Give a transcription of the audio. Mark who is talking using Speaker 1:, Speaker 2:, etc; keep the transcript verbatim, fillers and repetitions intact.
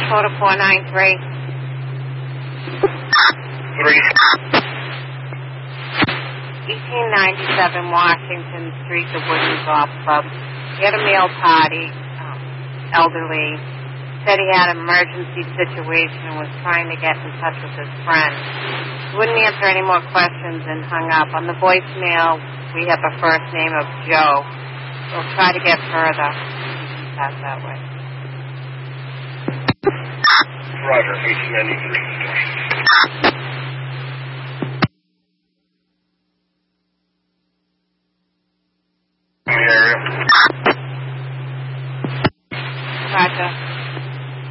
Speaker 1: code of four nine three.
Speaker 2: Three.
Speaker 1: eighteen ninety-seven Washington Street, the Wooden Golf Club. He had a meal party, um, elderly. Said he had an emergency situation and was trying to get in touch with his friend. He wouldn't answer any more questions and hung up. On the voicemail, we have the first name of Joe. We'll try to get further. Pass that way.
Speaker 2: Roger, eighteen ninety-three.